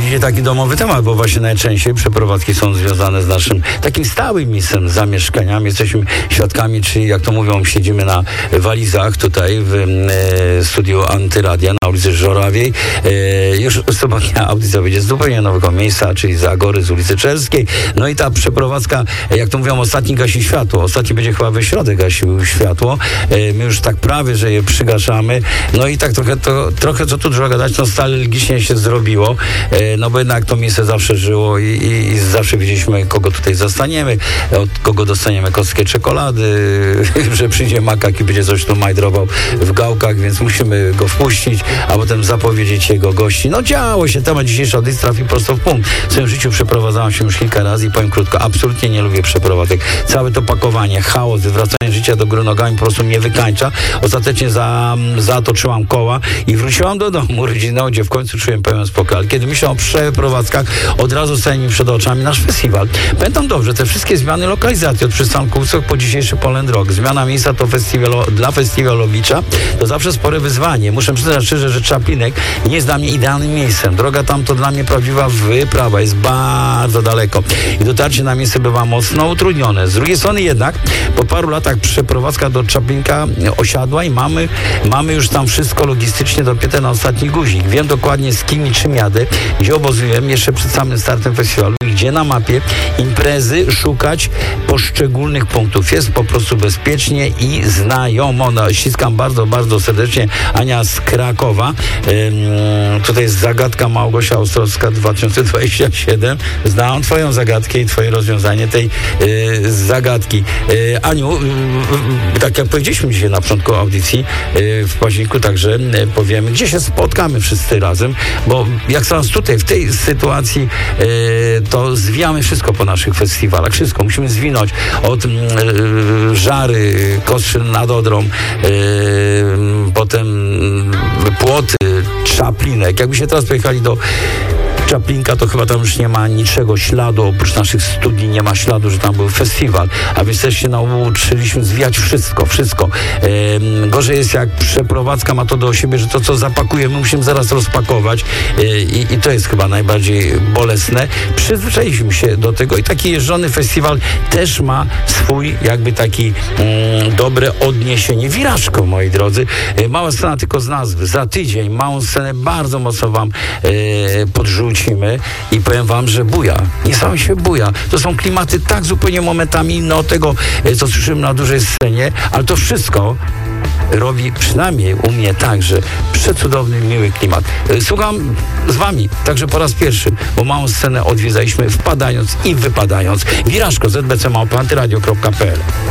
dzisiaj taki domowy temat, bo właśnie najczęściej przeprowadzki są związane z naszym takim stałym miejscem zamieszkania. Jesteśmy świadkami, czyli jak to mówią, siedzimy na walizach tutaj w studiu Antyradia na ulicy Żorawiej. Już sobotnia audycja będzie z zupełnie nowego miejsca, czyli z Agory, z ulicy Czerskiej. No i ta przeprowadzka, jak to mówią, ostatni gasi światło. Ostatni będzie chyba we środę gasił światło. My już tak prawie, że je przygaszamy. No i tak trochę co tu trzeba gadać, nostalgicznie się zrobiło. No bo jednak to miejsce zawsze żyło i zawsze wiedzieliśmy, kogo tutaj zastaniemy, od kogo dostaniemy kostkę czekolady, że przyjdzie makak i będzie coś tu majdrował w gałkach, więc musimy go wpuścić, a potem zapowiedzieć jego gości. No działo się, temat dzisiejszy audycji trafił prosto w punkt. W swoim życiu przeprowadzałem się już kilka razy i powiem krótko, absolutnie nie lubię przeprowadzek. Całe to pakowanie, chaos, wywracanie życia do góry nogami po prostu mnie wykańcza. Ostatecznie zatoczyłam koła i wróciłam do domu rodzinną, gdzie w końcu czułem pełen spokój. Ale kiedy myślę o przeprowadzkach, od razu staje mi przed oczami nasz festiwal. Pamiętam dobrze, te wszystkie zmiany lokalizacji, od przystanku Usok po dzisiejszy Poland Rock. Zmiana miejsca to dla festiwalowicza to zawsze spore wyzwanie. Muszę przyznać szczerze, że Czaplinek nie jest dla mnie idealnym miejscem. Droga tam to dla mnie prawdziwa wyprawa, jest bardzo daleko i dotarcie na miejsce bywa mocno utrudnione. Z drugiej strony jednak po paru latach przeprowadzka do Czaplinka osiadła i mamy już tam wszystko logistycznie dopięte na ostatni guzik. Wiem dokładnie z kim i czym jadę, gdzie obozuję jeszcze przed samym startem festiwalu i gdzie na mapie imprezy szukać poszczególnych punktów. Jest po prostu bezpiecznie i znajomo. No, ściskam bardzo, bardzo serdecznie Ania z Krakowa. Tutaj jest zagadka Małgosia Ostrowska 2027. Znam twoją zagadkę i twoje rozwiązanie tej zagadki. Aniu, tak jak powiedzieliśmy dzisiaj na początku audycji w październiku, także powiemy, gdzie się spotkamy wszyscy razem, bo jak teraz tutaj w tej sytuacji to zwijamy wszystko po naszych festiwalach. Wszystko. Musimy zwinąć od Żary, Kostrzyn nad Odrą, potem Płoty, Czaplinek. Jakby się teraz pojechali do Czaplinka, to chyba tam już nie ma niczego śladu, oprócz naszych studii nie ma śladu, że tam był festiwal, a więc też się nauczyliśmy zwijać wszystko. Gorzej jest, jak przeprowadzka ma to do siebie, że to, co zapakujemy, musimy zaraz rozpakować i to jest chyba najbardziej bolesne. Przyzwyczailiśmy się do tego i taki jeżdżony festiwal też ma swój jakby taki dobre odniesienie. Wirażko, moi drodzy. Mała scena tylko z nazwy. Za tydzień małą scenę bardzo mocno wam podrzucimy i powiem wam, że buja. Niesamowicie buja. To są klimaty tak zupełnie momentami inne od tego, co słyszymy na dużej scenie, ale to wszystko robi przynajmniej u mnie także przecudowny, miły klimat. Słucham z wami, także po raz pierwszy, bo małą scenę odwiedzaliśmy wpadając i wypadając. Wirażko, zbc@antyradio.pl